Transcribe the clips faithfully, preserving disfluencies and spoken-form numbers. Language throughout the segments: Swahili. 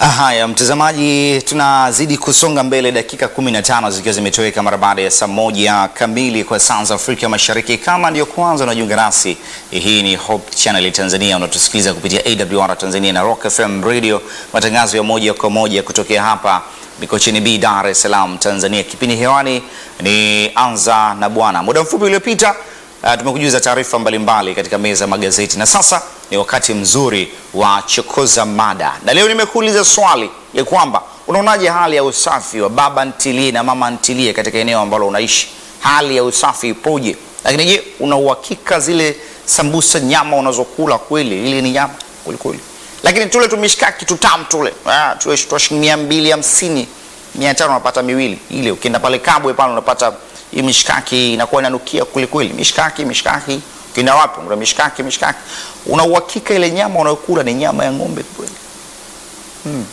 Haya mtazamaji, tunazidi kusonga mbele, dakika kumi na tano zikiwa zimetoweka mara baada ya saa moja kamili kwa saa za Afrika Mashariki. Kama ndio kwanza unajiunga nasi, hii ni Hope Channel Tanzania, unatusikiliza kupitia A W R Tanzania na Rock F M Radio, matangazo ya moja kwa moja kutokea hapa Mikocheni B, Dar es Salaam, Tanzania. Kipindi hewani ni Anza na Bwana. Muda mfupi uliopita Uh, tumekujuza taarifa mbalimbali katika meza magazeti, na sasa ni wakati mzuri wa chokoza mada. Na leo nimekuuliza swali ya kwamba unaonaje hali ya usafi wa baba ntilie na mama ntilie katika eneo ambalo unaishi? Hali ya usafi ipoje? Lakini je, una uhakika zile sambusa nyama unazokula kweli ile ni nyama kweli kweli? Lakini tule tumishikaki tutamu tule, ah, tule shilingi mia mbili hamsini, mia tano unapata miwili. Ile ukienda pale Kabwe pale unapata hii mishikaki inakuwa inanukia kweli kweli. Mishikaki, mishikaki. Ukienda wapi una mishikaki, mishikaki. Una uhakika ile nyama unayokula ni nyama ya ng'ombe kweli? Hmm.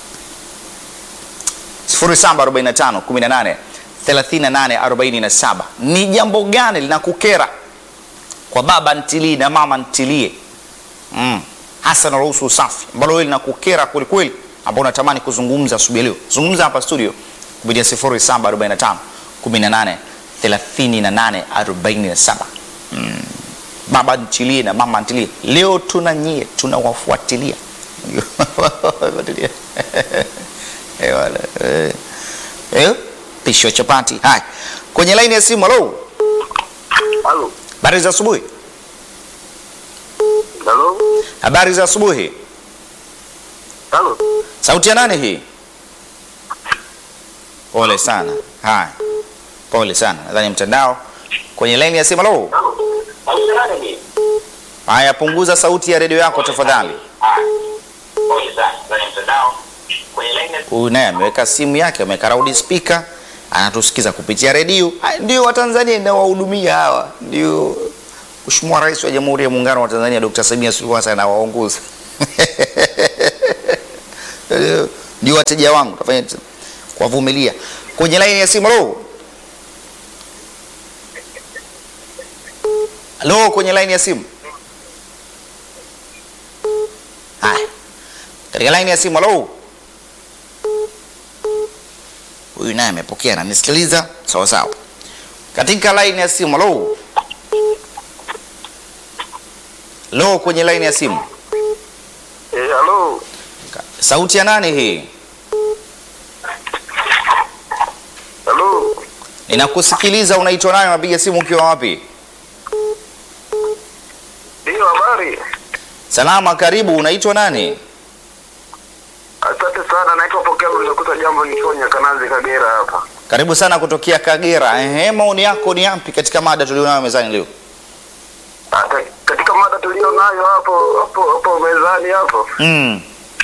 sifuri saba arobaini na tano kumi na nane thelathini na nane arobaini na saba. Ni jambo gani linakukera kwa baba ntilie na mama ntilie? Mm. Hasa naruhusu usafi ambalo wewe linakukera kweli kweli, ambao unatamani kuzungumza asubuhi leo. Zungumza hapa studio kupitia sifuri saba arobaini na tano kumi na nane thelathini na nane arobaini na saba. Mm. Baba ntilie na mama ntilie, leo tuna nyie tunawafuatilia. Eh wala. Eh. Pisho chapati. Hai. Kwenye line ya simu, hello. Hello. Habari za asubuhi. Hello. Habari za asubuhi. Hello. Sauti ya nani hii? Pole sana. Hai. Pole sana. Nadhani mtandao. Kwenye line ya simu, hello. Haya, punguza sauti ya redio yako tafadhali. Pole sana. Nadhani mtandao. Kwenye line ya Huyu naye ameweka simu yake, ameweka loud speaker, anatusikiza kupitia redio. Ndio Watanzania ndio wahudumia hawa. Ndio Mheshimiwa Rais wa Jamhuri ya Muungano wa Tanzania Daktari Samia Suluhu Hassan anawaongoza. Ndio wateja wangu, tafanya kuwavumilia. Kwenye line ya simu, hello. Hello, kwenye line ya simu. Hai. Katika line ya simu, hello. Huyu naye amepokea na nisikiliza sawa sawa. Katika line ya simu, hello. Hello, kwenye line ya simu. Eh, hello. Sauti ya nani hii? Hello. Ninakusikiliza, unaitwa nani, unapiga simu ukiwa wapi? Ndio, habari. Salama, karibu, unaitwa nani? Asante sana, naitwa Pokea Mlikuta Jambo nikiwa Nyakanazi Kagera hapa. Karibu sana kutokea Kagera. Ehe, maoni yako ni yapi katika mada tulionayo mezani leo? Ata, katika mada tulionayo hapo hapo hapo mezani hapo. Mm.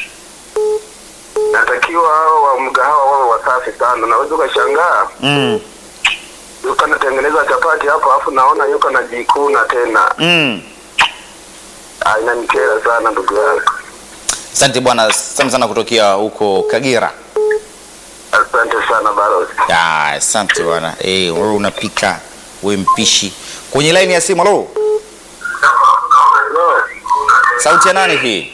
Natakiwa hao wa mgahawa wao wasafi sana. Naweza ukashangaa. Mm. Yuko anatengeneza chapati hapo afu naona yuko anajikuna tena. Mm. Ah, inanikera sana ndugu yangu. Asante bwana, asante sana kutokea huko Kagera. Asante sana Barozi. Ah, asante bwana. Eh, wewe unapika, wewe mpishi. Kwenye line ya simu, hello. Hello. Sauti ya nani hii?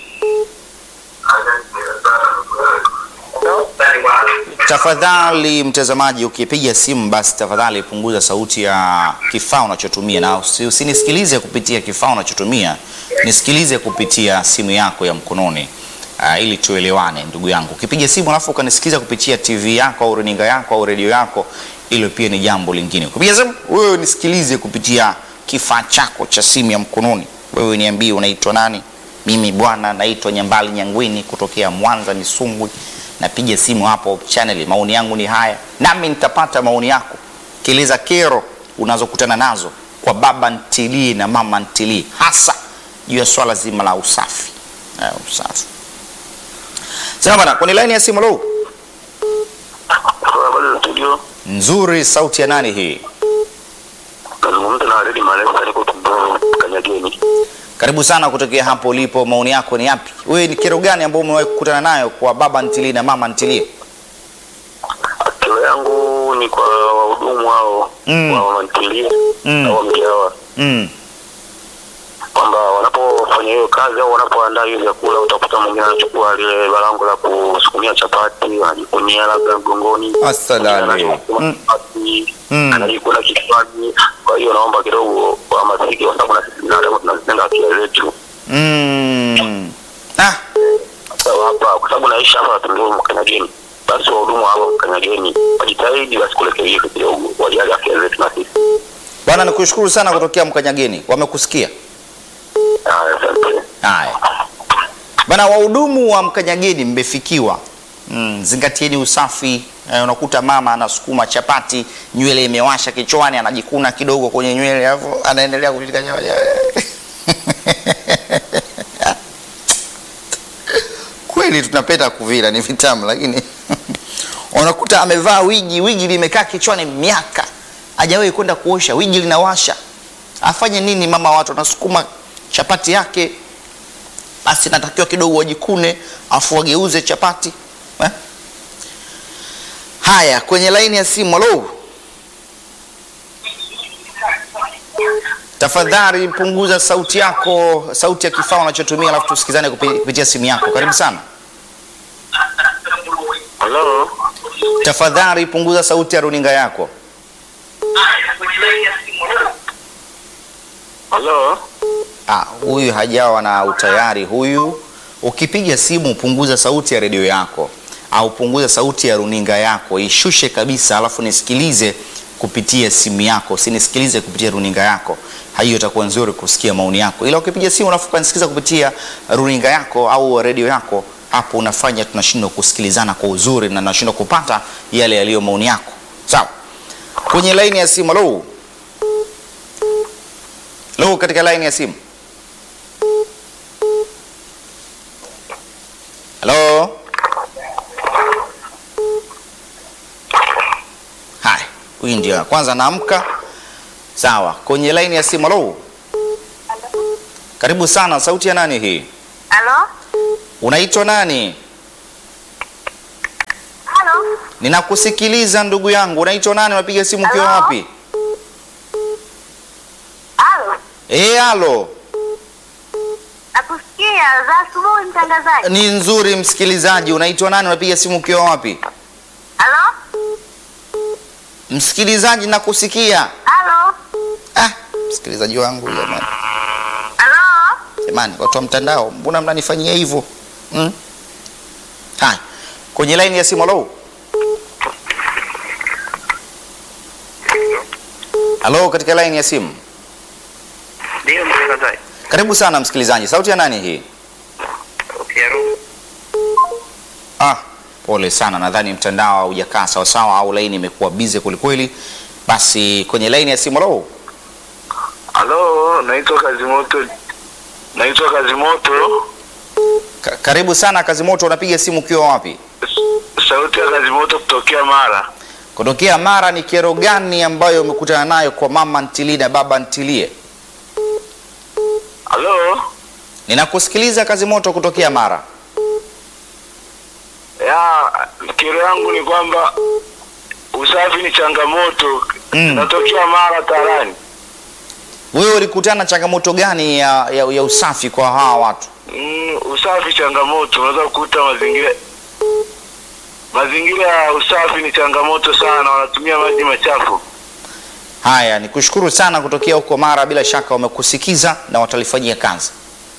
Tafadhali mtazamaji, ukipiga simu basi tafadhali punguza sauti ya kifaa unachotumia, na usinisikilize kupitia kifaa unachotumia, nisikilize kupitia simu yako ya mkononi. Uh, ili tuelewane ndugu yangu. Ukipiga simu alafu ukanisikiliza kupitia T V yako au runinga yako au redio yako, hilo pia ni jambo lingine. Ukipiga simu wewe nisikilize kupitia kifaa chako cha simu ya mkononi. Wewe niambie unaitwa nani? Mimi bwana naitwa Nyambali Nyangwini kutokea Mwanza Misungwi. Napiga simu hapo channel, maoni yangu ni haya. Nami nitapata maoni yako. Kieleza kero unazokutana nazo kwa baba ntilie na mama ntilie, hasa juu ya swala zima la usafi. Uh, usafi. Sema bana, kwenye line ya simu, hello. Habari za studio. Nzuri, sauti ya nani hii? Nazungumza na Redi Malema katika Tumbo Kanyageni. Karibu sana kutokea hapo ulipo, maoni yako ni yapi? Wewe ni kero gani ambayo umewahi kukutana nayo kwa baba ntilie na mama ntilie? Kero yangu ni kwa wahudumu wao, mm. wa mama ntilie, mm. au mgahawa. Mm. Kwamba wanapofanya wanapofanya hiyo kazi au wanapoandaa hiyo vyakula, utakuta mwingine anachukua lile balango la kusukumia chapati, anajikunia labda mgongoni. Asalale. Mm. Mm. Anajikuna kichwani. Kwa hiyo naomba kidogo wahamasike, kwa sababu na sisi binadamu tunazipenda afya zetu. Mm. Ah. Sawa hapa, kwa sababu naishi hapa Tunduru Mkanyageni. Basi wahudumu hapa Mkanyageni wajitahidi basi kurekebisha kidogo, wajali afya zetu na sisi. Bwana nikushukuru sana kutokea Mkanyageni. Wamekusikia? Haya, asante. Haya. Bwana, wahudumu wa Mkanyageni mmefikiwa. Mm, zingatieni usafi. Eh, unakuta mama anasukuma chapati, nywele imewasha kichwani, anajikuna kidogo kwenye nywele alafu anaendelea kushika chapati. Kweli tunapenda kuvila, ni vitamu, lakini unakuta amevaa wigi, wigi limekaa kichwani miaka, hajawahi kwenda kuosha, wigi linawasha. Afanye nini mama watu? Anasukuma chapati yake, basi natakiwa kidogo wajikune afu wageuze chapati eh? Haya, kwenye laini ya simu. Halo, tafadhali punguza sauti yako, sauti ya kifaa unachotumia, alafu tusikizane kupitia simu yako. Karibu sana. Hello. Tafadhali punguza sauti ya runinga yako. Hello. Ah, huyu hajawa na utayari huyu. Ukipiga simu punguza sauti ya redio yako au punguza sauti ya runinga yako, ishushe kabisa, alafu nisikilize kupitia simu yako, usinisikilize kupitia runinga yako. Hiyo itakuwa nzuri kusikia maoni yako. Ila ukipiga simu alafu kanisikiza kupitia runinga yako au redio yako, hapo unafanya tunashindwa kusikilizana kwa uzuri na tunashindwa kupata yale yaliyo maoni yako. Sawa. Kwenye line ya simu. Hello. Hello, katika line ya simu. Hello. Hai, huyu ndio kwanza naamka. Sawa, kwenye line ya simu. Hello. Karibu sana, sauti ya nani hii? Halo? Unaitwa nani? Halo? Ninakusikiliza ndugu yangu. Unaitwa nani? Unapiga simu ukiwa wapi? Halo? Eh, halo. Nakusikia, za asubuhi mtangazaji. Ni nzuri msikilizaji. Unaitwa nani? Unapiga simu ukiwa wapi? Halo? Msikilizaji nakusikia. Halo? Ah, msikilizaji wangu jamani. Halo? Jamani, watu wa mtandao, mbona mnanifanyia hivyo? Mm? Hai. Kwenye line ya simu. Hello. Hello, katika line ya simu. Ndio mtangazaji. Karibu sana msikilizaji. Sauti ya nani hii? Okay. Ah, pole sana. Nadhani mtandao haujakaa sawa sawa au line imekuwa busy kulikweli. Basi kwenye line ya simu. Hello. Halo, naitwa Kazimoto. Naitwa Kazimoto. Ka karibu sana Kazimoto, unapiga simu ukiwa wapi? Sauti ya Kazimoto kutokea Mara. Kutokea Mara. Ni kero gani ambayo umekutana nayo kwa mama ntilie na baba ntilie? Halo. Ninakusikiliza Kazimoto kutokea Mara. Ya, kero yangu ni kwamba usafi ni changamoto. Mm. Natokea Mara Tarani. Wewe ulikutana na changamoto gani ya, ya, ya usafi kwa hawa watu? Mm, usafi changamoto. Unaweza kukuta mazingira mazingira ya usafi ni changamoto sana, wanatumia maji machafu. Haya, nikushukuru sana kutokea huko Mara, bila shaka wamekusikiza na watalifanyia kazi.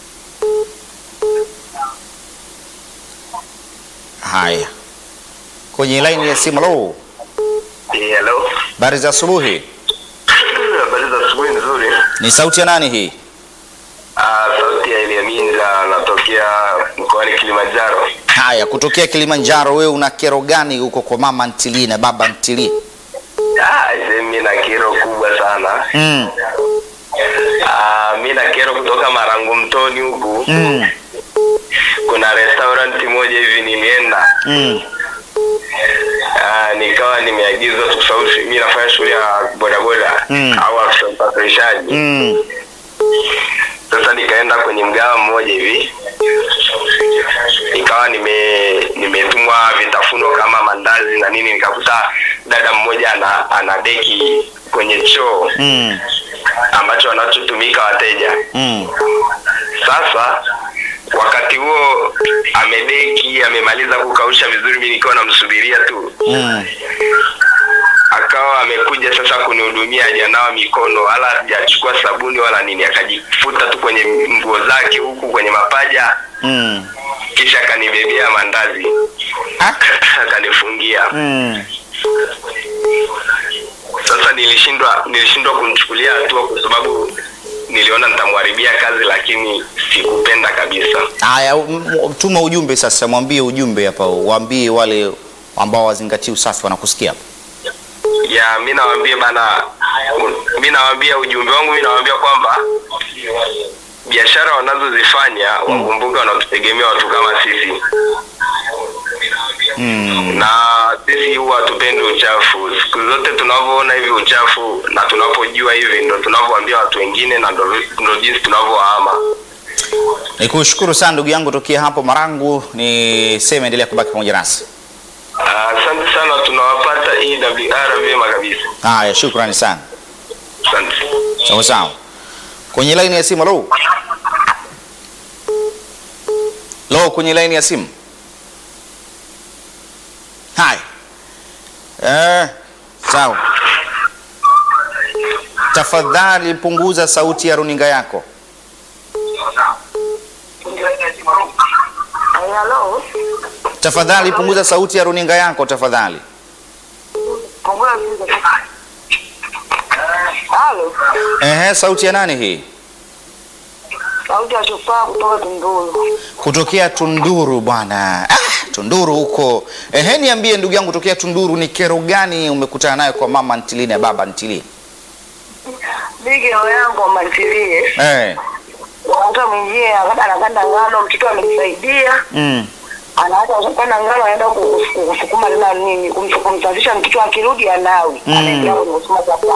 Haya. Kwenye line ya simu. Hello. Hello. Habari za asubuhi. Habari za asubuhi nzuri. Ni sauti ya nani hii? Ah, sauti ya Eliaminza, natokea mkoani Kilimanjaro. Haya, kutokea Kilimanjaro. Wewe una kero gani huko kwa mama ntilie na baba ntilie? Ah, mimi na kero kubwa sana. Mm. Ah, mimi na kero kutoka Marangu Mtoni huku. Mm. Kuna restaurant moja hivi nilienda. Mm. Ah, nikawa nimeagizwa tofauti. Mimi nafanya shughuli ya bodaboda Mm. au afisa usafirishaji. Mm. Sasa nikaenda kwenye mgawa mmoja hivi. Nikawa nime nimetumwa vitafuno kama mandazi na nini, nikakuta dada mmoja ana, ana deki kwenye choo. Mm. Ambacho wanachotumika wateja. Mm. Sasa wakati huo amedeki, amemaliza kukausha vizuri, mimi nikiwa namsubiria tu. Mm. Akawa amekuja sasa kunihudumia, hajanawa mikono wala hajachukua sabuni wala nini, akajifuta tu kwenye nguo zake huku kwenye mapaja. Mm. Kisha akanibebea mandazi. Ah? Akanifungia. Mm. Sasa nilishindwa nilishindwa kumchukulia hatua kwa sababu niliona nitamharibia kazi, lakini sikupenda kabisa. Haya, um, tuma ujumbe sasa, mwambie ujumbe hapa, waambie wale ambao wazingatii usafi wanakusikia hapa. Ya, mimi nawaambia bana, mimi nawaambia ujumbe wangu, mimi nawaambia kwamba biashara wanazozifanya mm. wakumbuke wanatutegemea watu kama sisi. Mm. Na sisi huwa hatupendi uchafu. Siku zote tunavyoona hivi uchafu na tunapojua hivi ndo tunavyoambia watu wengine, na ndo ndo jinsi tunavyohama. Nikushukuru sana ndugu yangu tokea hapo Marangu, niseme endelea kubaki pamoja nasi. Asante uh, sana, tunawapata E W R vyema kabisa. Haya, shukrani sana. Asante. Sawa sawa. Kwenye line ya simu, lo. Lo, kwenye line ya simu. Hai. Eh, sawa. Tafadhali punguza sauti ya runinga yako. Hello. Tafadhali punguza sauti ya runinga yako tafadhali. Halo. Ehe, sauti ya nani hii? Sauti ya Shufaa kutoka Tunduru. Kutokea Tunduru bwana. Ah, Tunduru huko. Ehe, niambie ndugu yangu tokea Tunduru, ni kero gani umekutana nayo kwa mama ntilie na baba ntilie? Bigi yangu amantilie. Eh. Wakati mwingine anakanda ngano, mtoto amemsaidia. Mm. Anaacha kukanda ngano, anaenda kusukuma tena nini, kumsafisha mtoto, akirudi anawi. Mm. Anaendelea kusukuma chakula.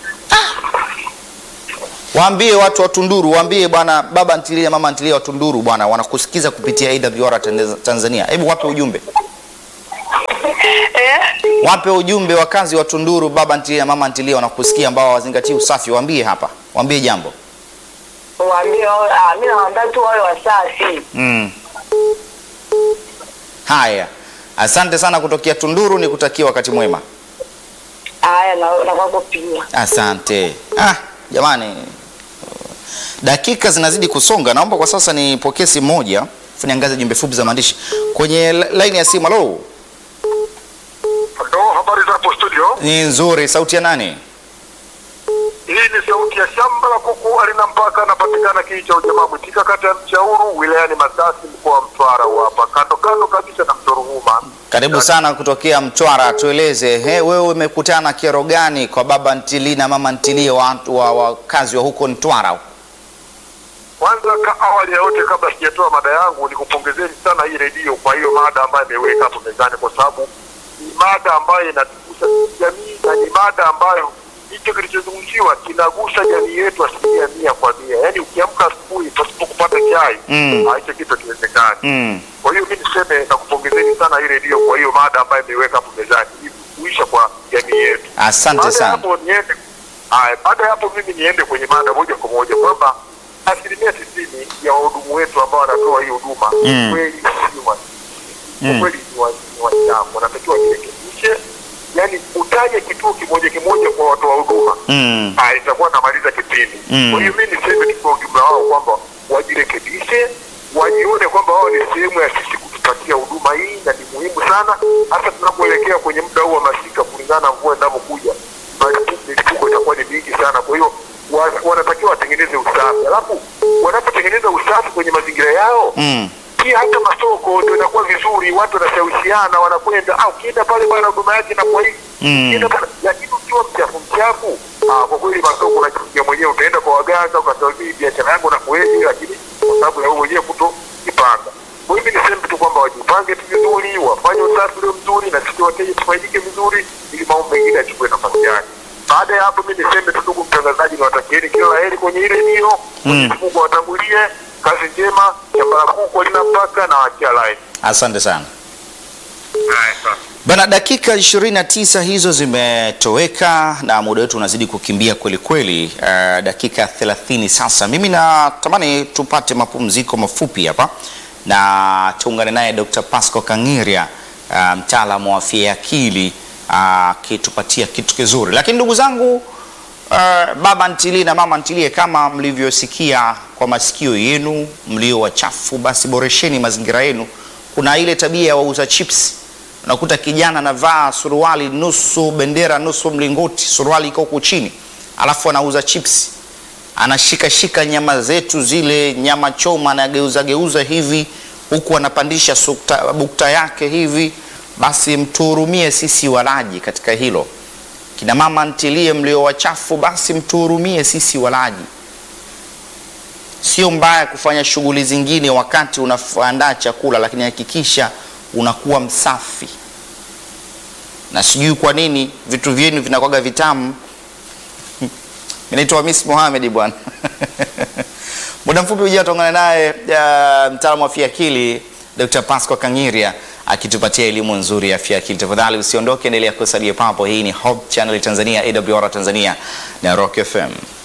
Waambie watu wa Tunduru, waambie bwana baba ntilie mama ntilie wa Tunduru bwana wanakusikiza kupitia E W R Tanzania. Hebu wape ujumbe. Eh? Wape ujumbe wakazi wa Tunduru, baba ntilie na mama ntilie wanakusikia, ambao wazingatii usafi, waambie hapa. Waambie jambo. Waambie ah, mimi naomba tu wale wasafi. Mm. Haya. Asante sana kutokea Tunduru, nikutakia wakati mwema. Haya, na na kwako pia. Asante. Ah, jamani. Dakika zinazidi kusonga. Naomba kwa sasa nipokee simu moja, funiangaze jumbe fupi za maandishi. Kwenye line ya simu, hello. Hello, habari za hapo studio? Ni nzuri, sauti ya nani? Hii ni sauti ya shamba la kuku alina mpaka napatikana kicha ujamaa Mwitika, kata ya Mchauru, wilayani Masasi, mkoa wa Mtwara hapa. Kando kando kabisa na mto Ruvuma. Karibu sana kutokea Mtwara, tueleze, he, wewe umekutana kero gani kwa baba ntilie na mama ntilie watu wa wakazi wa huko Mtwara? Kwanza ka awali ya yote, kabla sijatoa mada yangu, nikupongezeni sana hii redio kwa hiyo mada ambayo imeweka hapo mezani, kwa sababu ni mada ambayo inatugusa jamii na ni mada ambayo hicho kilichozungumziwa kinagusa jamii yetu asilimia mia kwa mia. Yaani ukiamka asubuhi pasipo kupata chai, Mm. hicho kitu kiwezekani. Mm. Kwa hiyo mimi niseme na kupongezeni sana hii redio kwa hiyo mada ambayo imeweka hapo mezani ili kuisha kwa jamii yetu. Asante Baada ya sana. hapo niende haya, baada ya hapo mimi niende kwenye mada moja kwa moja kwamba asilimia tisini ya wahudumu wetu ambao wanatoa hii huduma Mm. kweli si wa Mm. kweli ni wa ni wachafu, wanatakiwa kirekebishe. Yaani utaje kituo kimoja kimoja kwa watu wa huduma, Mm. ah, itakuwa namaliza kipindi. Mm. Kwa hiyo mimi niseme tu kwa ujumla wao kwamba wajirekebishe, wajione kwamba wao ni sehemu ya sisi kutupatia huduma hii, na ni muhimu sana hasa tunapoelekea kwenye muda huu wa masika, kulingana na mvua inavyokuja, milipuko itakuwa ni mingi sana. Kwa hiyo wa- wanatakiwa watengeneze usafi, alafu wanapotengeneza usafi kwenye mazingira yao, Mm. pia hata masoko ndio inakuwa vizuri, watu wanashawishiana, wanakwenda au kienda pale bwana huduma yake na kwa hii Mm. kienda pale, lakini ukiwa mchafu mchafu, ah, kwa kweli masoko unajifungia mwenyewe, utaenda kwa waganga ukasawii biashara yako na kuwezi, lakini kwa sababu ya wewe mwenyewe kutojipanga. Kwa hiyo mimi niseme tu kwamba wajipange tu vizuri, wafanye usafi ule mzuri, na sisi wateja tufaidike vizuri, ili mambo mengine yachukue nafasi yake. Baada ya hapo mimi niseme tu, ndugu mtangazaji, niwatakieni kila la heri kwenye ile redio. Mwenyezi Mungu awatangulie, kazi njema, shamba la kuku halina mpaka, na wachia line. Asante sana. Haya, sasa. Bana, dakika ishirini na tisa hizo zimetoweka na muda wetu unazidi kukimbia kweli kweli. Uh, dakika thelathini sasa. Mimi natamani tupate mapumziko mafupi hapa na tuungane naye Doctor Pasco Kang'eria, uh, mtaalamu wa afya ya akili akitupatia uh, kitu kizuri. Lakini ndugu zangu, uh, baba ntilie na mama ntilie, kama mlivyosikia kwa masikio yenu mlio wachafu, basi boresheni mazingira yenu. Kuna ile tabia ya wauza chips. Unakuta kijana anavaa suruali nusu bendera nusu mlingoti, suruali iko huko chini, alafu anauza chips. Anashika shika nyama zetu zile, nyama choma, anageuza geuza hivi huku anapandisha sukta, bukta yake hivi. Basi mtuhurumie sisi walaji katika hilo. Kina mama ntilie mlio wachafu, basi mtuhurumie sisi walaji. Sio mbaya kufanya shughuli zingine wakati unaandaa chakula, lakini hakikisha unakuwa msafi. Na sijui kwa nini vitu vyenu vinakuwa vitamu. Ninaitwa Miss Mohamed bwana. Muda mfupi ujao tuungane naye mtaalamu wa afya akili Doctor Pasco Kang'eria akitupatia elimu nzuri ya afya akili. Tafadhali usiondoke, endelea kusalia papo. Hii ni Hope Channel Tanzania, A W R Tanzania na Rock F M.